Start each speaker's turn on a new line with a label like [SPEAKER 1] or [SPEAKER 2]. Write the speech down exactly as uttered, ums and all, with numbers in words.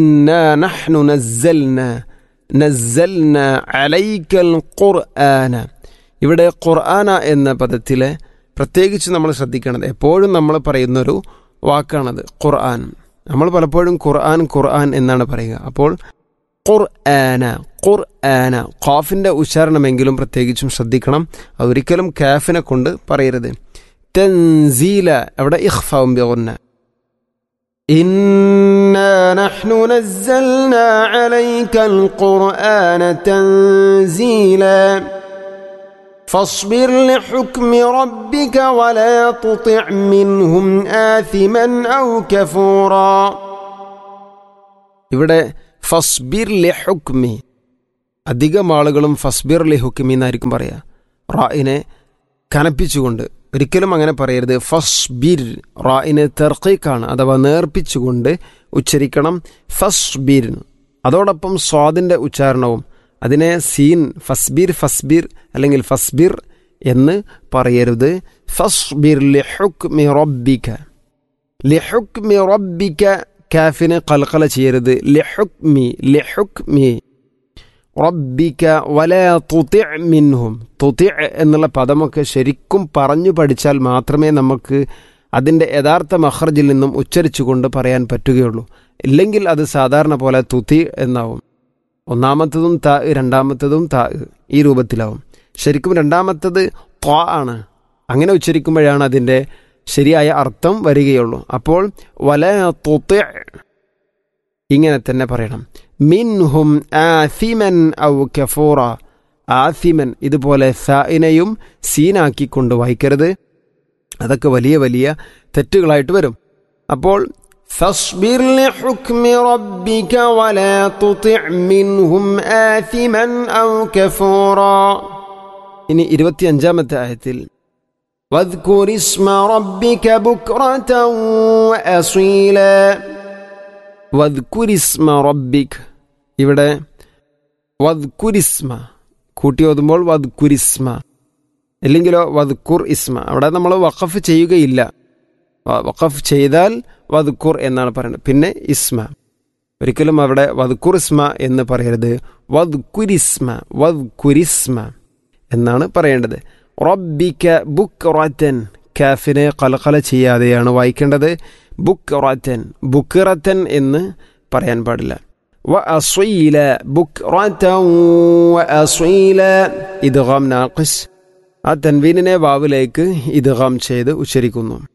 [SPEAKER 1] ഇന്നാ നഹ്നു നസ്സൽന നസ്സൽന അലൈക്കൽ ഖുർആന. ഇവിടെ ഖുർആന എന്ന പദത്തിലെ പ്രത്യേകിച്ച് നമ്മൾ ശ്രദ്ധിക്കേണ്ടത്, എപ്പോഴും നമ്മൾ പറയുന്നൊരു വാക്കാണത് ഖുർആൻ. നമ്മൾ പലപ്പോഴും ഖുർആൻ ഖുർആൻ എന്നാണ് പറയുക. അപ്പോൾ ഖുർആന ഖുർആന ഖാഫിൻ്റെ ഉച്ചാരണമെങ്കിലും പ്രത്യേകിച്ചും ശ്രദ്ധിക്കണം. അതൊരിക്കലും കാഫിനെ കൊണ്ട് പറയരുത്. തൻസീല അവിടെ ഇഖ്ഫാഉം ബിഗുന്ന. ഇന്നാ നഹ്നു നസ്സൽനാ അലൈക്കൽ ഖുർആന തൻസീല فاصبر لحكم ربك ولا تطع منهم آثما أو كفورا. ഇവിടെ ഫസ്ബിർ ലിഹുക്മി, അധികം ആളുകളും ഫസ്ബിർ ലിഹുക്മി എന്നായിരിക്കും പറയുക, റായിനെ കനപ്പിച്ചുകൊണ്ട്. ഒരിക്കലും അങ്ങനെ പറയരുത്. ഫസ്ബിർ റായിന് തർക്കീക്കാണ്, അഥവാ നേർപ്പിച്ചുകൊണ്ട് ഉച്ചരിക്കണം ഫസ്ബിർ. അതോടൊപ്പം സ്വാദിൻ്റെ ഉച്ചാരണവും, അതിനെ സീൻ ഫസ്ബിർ ഫസ്ബിർ അല്ലെങ്കിൽ ഫസ്ബിർ എന്ന് പറയരുത്. ഫസ്ബിർ ലിഹുക്മി റബ്ബിക. ലിഹുക്മി റബ്ബിക കാഫിനെ ഖൽഖല ചെയ്യരുത്. ലിഹുക്മി ലിഹുക്മി റബ്ബിക വലാ തുതി' മിൻഹും. തുതി' എന്നുള്ള പദമൊക്കെ ശരിക്കും പറഞ്ഞു പഠിച്ചാൽ മാത്രമേ നമുക്ക് അതിൻ്റെ യഥാർത്ഥ മഖ്റജിൽ നിന്നും ഉച്ചരിച്ചുകൊണ്ട് പറയാൻ പറ്റുകയുള്ളൂ. ഇല്ലെങ്കിൽ അത് സാധാരണ പോലെ തുതി എന്നാവും. ഒന്നാമത്തതും താ, രണ്ടാമത്തതും താ, ഈ രൂപത്തിലാവും. ശരിക്കും രണ്ടാമത്തത് ത്വാ ആണ്. അങ്ങനെ ഉച്ചരിക്കുമ്പോഴാണ് അതിൻ്റെ ശരിയായ അർത്ഥം വരികയുള്ളൂ. അപ്പോൾ വലാ തുതി' ഇങ്ങനെ തന്നെ പറയണം. മിൻഹും ആസിമൻ ഔ കഫൂറ. ആസിമൻ ഇതുപോലെ സായിനെയും സീനാക്കിക്കൊണ്ട് വായിക്കരുത്. അതൊക്കെ വലിയ വലിയ തെറ്റുകളായിട്ട് വരും. അപ്പോൾ فاصبر لحكم ربك ولا تطع منهم آثما أو كفورا. ഇനി ഇരുപത്തിയഞ്ചാമത്തെ ആയത്തിൽ واذكر اسم ربك بكرة وأصيلا. واذكر اسم ربك, ഇവിടെ واذكر اسم കൂട്ടി ഓതുമ്പോൾ واذكر اسم, ഇല്ലെങ്കിലോ واذكر اسم. അവിടെ നമ്മൾ വഖഫ് ചെയ്യുകയില്ല. വഖഫ് ചെയ്താൽ വദ്കുർ എന്നാണ് പറയുന്നത്. പിന്നെ ഇസ്മ, ഒരിക്കലും അവിടെ വദ്കുർ ഇസ്മ എന്ന് പറയരുത്. വദ്കുരിസ്മ വദ്കുരിസ്മ എന്നാണ് പറയേണ്ടത്. റബ്ബിക ബുക്റതൻ, കാഫിനെ ഖൽഖല ചെയ്യാതെയാണ് വായിക്കേണ്ടത്. ബുക്റതൻ ബുക്റതൻ എന്ന് പറയാൻ പാടില്ല. വ അസ്വീല ബുക്റതൻ വ അസ്വീല ഇദ്ഗാം നാഖിസ്. ആ തൻവീനിനെ വാവിലേക്ക് ഇദ്ഗാം ചെയ്ത് ഉച്ചരിക്കുന്നു.